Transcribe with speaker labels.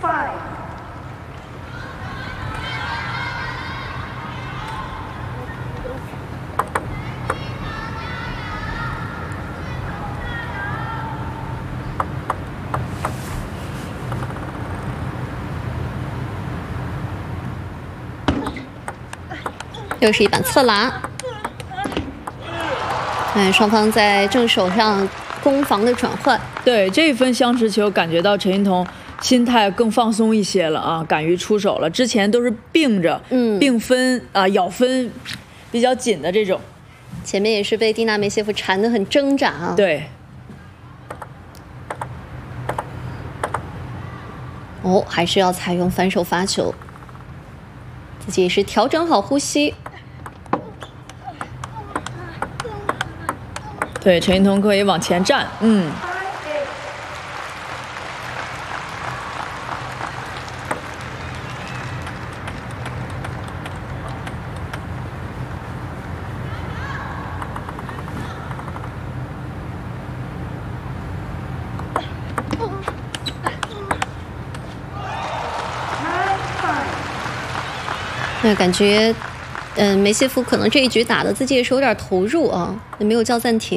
Speaker 1: 又是一板侧拉。双方在正手上攻防的转换。
Speaker 2: 对这一分相持球，感觉到陈云彤心态更放松一些了啊，敢于出手了。之前都是并着，并分啊，咬分比较紧的这种。
Speaker 1: 前面也是被蒂娜梅谢夫缠得很挣扎啊。
Speaker 2: 对。
Speaker 1: 哦，还是要采用反手发球，自己也是调整好呼吸。
Speaker 2: 对，陈云彤可以往前站，
Speaker 1: 那感觉，梅谢夫可能这一局打的自己也是有点投入啊，也没有叫暂停。